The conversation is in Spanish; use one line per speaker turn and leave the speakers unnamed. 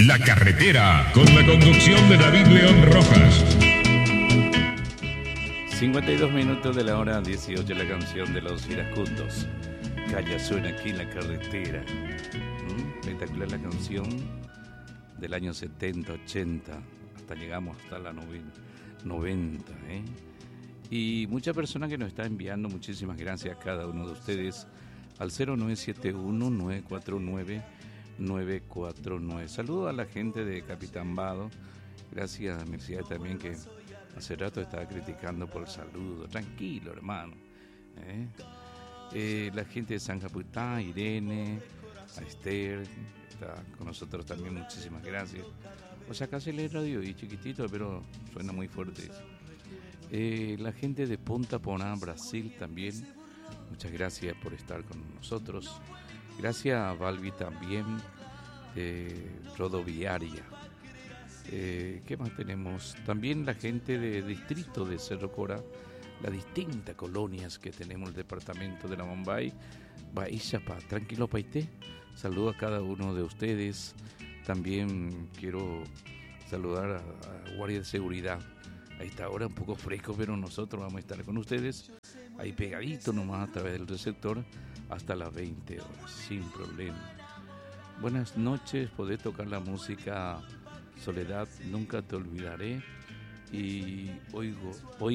La Carretera, con la conducción de David León Rojas.
52 minutos de la hora 18, la canción de los iracundos. Calla suena aquí en La Carretera. Espectacular la canción del año 70, 80, hasta llegamos hasta la 90, Y muchas personas que nos están enviando, muchísimas gracias a cada uno de ustedes al 0971-949-949. Saludo a la gente de Capitán Vado. Gracias, Mercedes, también, que hace rato estaba criticando por el saludo. Tranquilo, hermano. La gente de San Capután, Irene, a Esther, está con nosotros también, muchísimas gracias. O sea, acá se lee radio y chiquitito, pero suena muy fuerte. La gente de Punta Poná, Brasil, también, muchas gracias por estar con nosotros. Gracias a Valvi también, Rodoviaria. ¿Qué más tenemos? También la gente de distrito de Cerro Cora, las distintas colonias que tenemos el departamento de la Bombay. Baishapa, tranquilo paité. Saludo a cada uno de ustedes. También quiero saludar a Guardia de Seguridad. A esta hora un poco fresco, pero nosotros vamos a estar con ustedes ahí pegadito nomás a través del receptor hasta las 20 horas, sin problema. Buenas noches, podés tocar la música Soledad, nunca te olvidaré. Y hoy